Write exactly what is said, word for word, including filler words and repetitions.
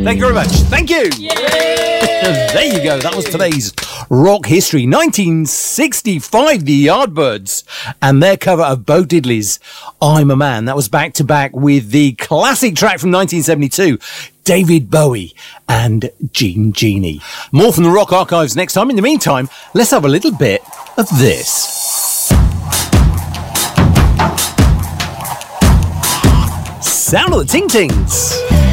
Thank you very much. Thank you. There you go. That was today's rock history. nineteen sixty-five, the Yardbirds, and their cover of Bo Diddley's I'm a Man. That was back to back with the classic track from nineteen seventy-two, David Bowie and Jean Genie. More from the Rock Archives next time. In the meantime, let's have a little bit of this. Sound of the Ting Tings.